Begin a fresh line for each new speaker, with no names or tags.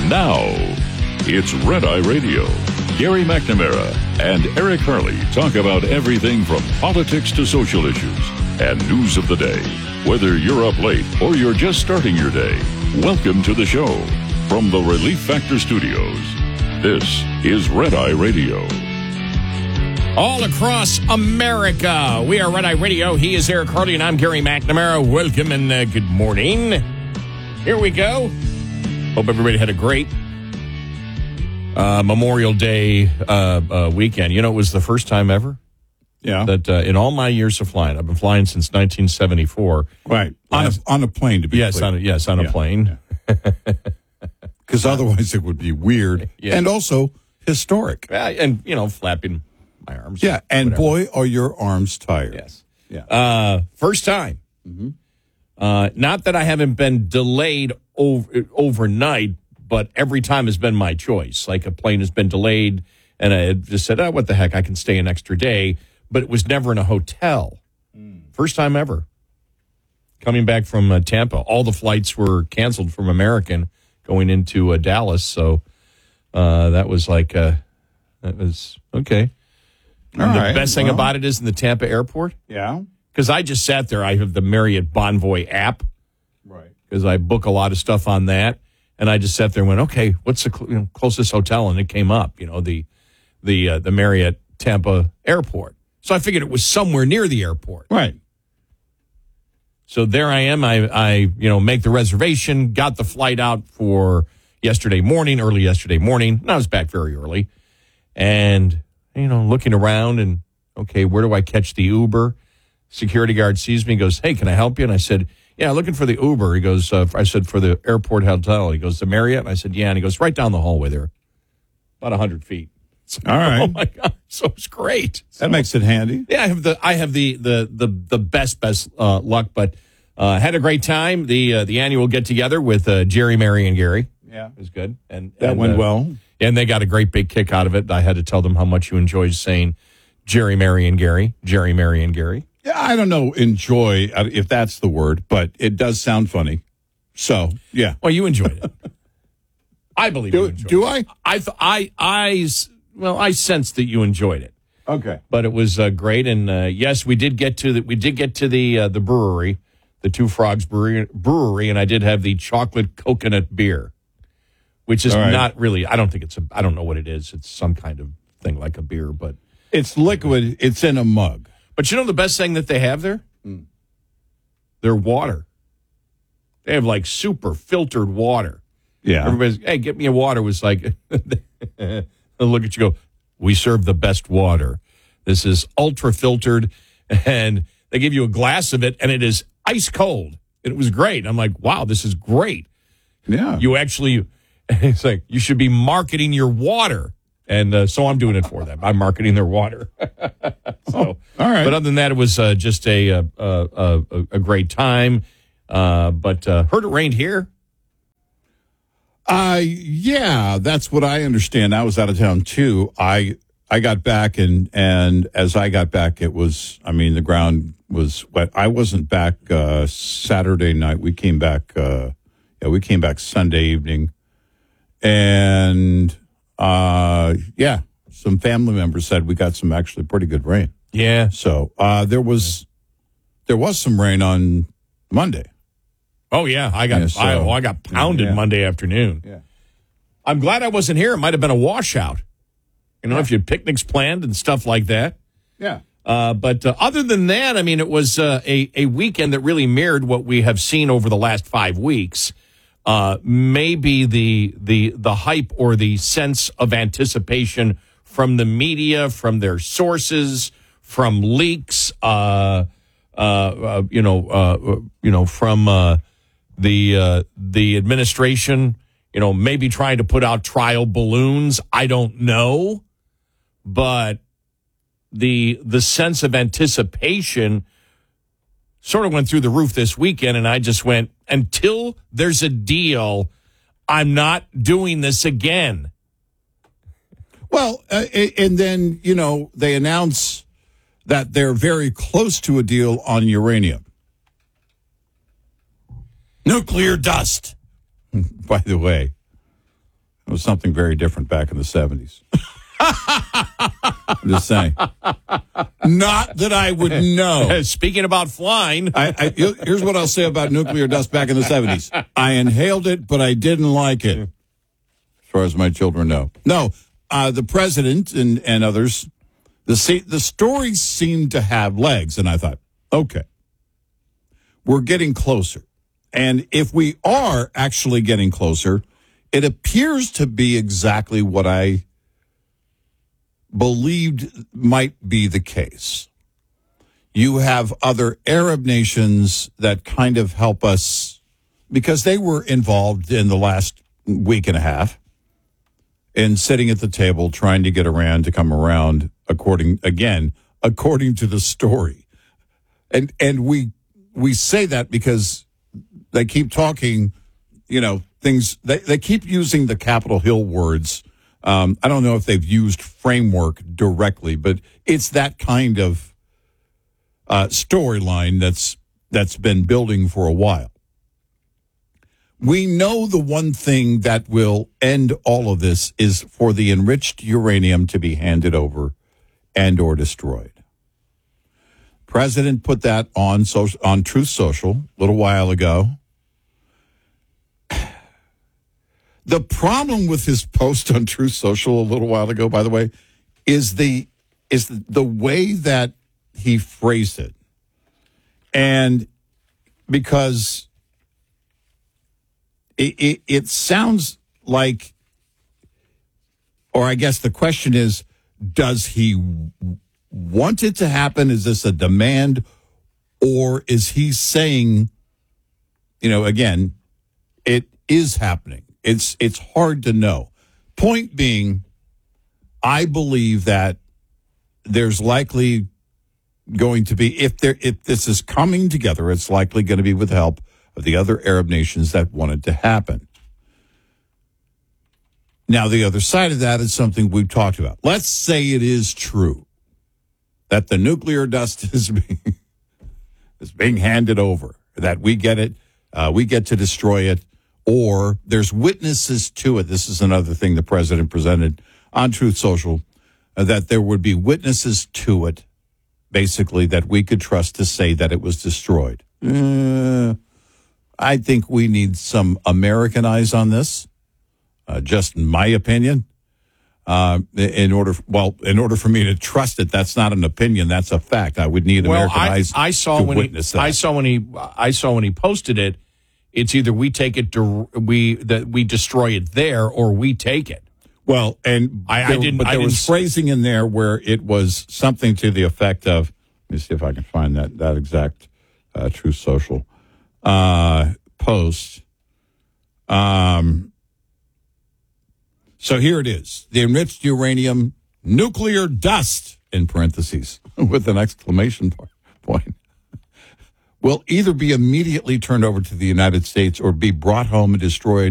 Now, it's Red Eye Radio. Gary McNamara and Eric Harley talk about everything from politics to social issues and news of the day. Whether you're up late or you're just starting your day, welcome to the show. From the Relief Factor Studios, this is Red Eye Radio.
All across America, we are Red Eye Radio. He is Eric Harley, and I'm Gary McNamara. Welcome and good morning. Here we go. Hope everybody had a great Memorial Day weekend. You know, it was the first time ever that in all my years of flying, I've been flying since 1974.
Right. On a plane, to be clear.
On a plane.
Because otherwise it would be weird and also historic.
And, you know, flapping my arms.
Yeah, and
whatever.
boy, are your arms tired.
Yes.
Yeah.
First time. Mm-hmm. Not that I haven't been delayed overnight, but every time has been my choice. Like a plane has been delayed, and I had just said, what the heck, I can stay an extra day. But it was never in a hotel. First time ever. Coming back from Tampa. All the flights were canceled from American going into Dallas. So that was like, that was okay. And the best thing about it is in the Tampa airport.
Yeah.
Because I just sat there. I have the Marriott Bonvoy app.
Right.
Because I book a lot of stuff on that. And I just sat there and went, okay, what's the closest hotel? And it came up, the Marriott Tampa airport. So I figured it was somewhere near the airport.
Right.
So there I am. I make the reservation, got the flight out for early yesterday morning. And I was back very early. And, looking around and, okay, where do I catch the Uber? Security guard sees me and goes, hey, can I help you? And I said, yeah, looking for the Uber. He goes, I said, for the airport hotel. He goes, the Marriott? And I said, yeah. And he goes, right down the hallway there, about 100 feet. So,
all right.
Oh, my God. So it's great.
That makes it handy.
Yeah, I have the best luck, but had a great time. The annual get-together with Jerry, Mary, and Gary.
Yeah.
It was good. And
that went well.
And they got a great big kick out of it. I had to tell them how much you enjoyed saying Jerry, Mary, and Gary. Jerry, Mary, and Gary.
Yeah, I don't know, enjoy, if that's the word, but it does sound funny. So, yeah.
Well, you enjoyed it. I believe you enjoyed it.
Do I?
I sensed that you enjoyed it.
Okay.
But it was great. And yes, we did get to the brewery, the Two Frogs Brewery, and I did have the chocolate coconut beer, which is not really, I don't know what it is. It's some kind of thing like a beer, but
it's liquid. It's in a mug.
But you know the best thing that they have there? Their water. They have like super filtered water.
Yeah.
Everybody's, hey, get me a water. Was like, they'll look at you, go, we serve the best water. This is ultra filtered, and they give you a glass of it, and it is ice cold. And it was great. I'm like, wow, this is great.
Yeah.
You actually, it's like, you should be marketing your water. And so I'm doing it for them. I'm marketing their water.
All right.
But other than that, it was just a great time. But heard it rained here.
Yeah, that's what I understand. I was out of town too. I got back and as I got back, the ground was wet. I wasn't back Saturday night. We came back. We came back Sunday evening, and some family members said we got some actually pretty good rain.
Yeah.
So there was some rain on Monday.
Oh yeah, I got pounded Monday afternoon.
Yeah.
I'm glad I wasn't here. It might have been a washout. If you had picnics planned and stuff like that.
Yeah.
But other than that, it was a weekend that really mirrored what we have seen over the last 5 weeks. Maybe the hype or the sense of anticipation from the media, from their sources, from leaks, from the administration, maybe trying to put out trial balloons. I don't know, but the sense of anticipation sort of went through the roof this weekend, and I just went, until there's a deal, I'm not doing this again.
Well, and then, they announce that they're very close to a deal on uranium.
Nuclear dust.
By the way, It was something very different back in the 70s. I'm just saying. Not that I would know.
Speaking about flying.
Here's what I'll say about nuclear dust back in the 70s. I inhaled it, but I didn't like it, as far as my children know. No, the president and others, the stories seemed to have legs, and I thought, okay, we're getting closer. And if we are actually getting closer, it appears to be exactly what I believed might be the case. You have other Arab nations that kind of help us because they were involved in the last week and a half in sitting at the table trying to get Iran to come around according to the story. And we say that because they keep talking, things, they keep using the Capitol Hill words. I don't know if they've used framework directly, but it's that kind of storyline that's been building for a while. We know the one thing that will end all of this is for the enriched uranium to be handed over and or destroyed. President put that on Truth Social a little while ago. The problem with his post on Truth Social a little while ago, by the way, is the way that he phrased it. And because it sounds like, or I guess the question is, does he want it to happen? Is this a demand? Or is he saying, again, it is happening? It's hard to know. Point being, I believe that there's likely going to be, if this is coming together, it's likely going to be with the help of the other Arab nations that want it to happen. Now, the other side of that is something we've talked about. Let's say it is true that the nuclear dust is being handed over, that we get it, we get to destroy it, or there's witnesses to it. This is another thing the president presented on Truth Social, that there would be witnesses to it, basically, that we could trust to say that it was destroyed. I think we need some American eyes on this, just in my opinion. In order for me to trust it, that's not an opinion, that's a fact. I would need American eyes to witness that.
I saw when he posted it. It's either we take it we destroy it there, or we take it.
Well, and there was phrasing in there where it was something to the effect of. Let me see if I can find that exact Truth Social post. So here it is: the enriched uranium, nuclear dust in parentheses with an exclamation point. Will either be immediately turned over to the United States or be brought home and destroyed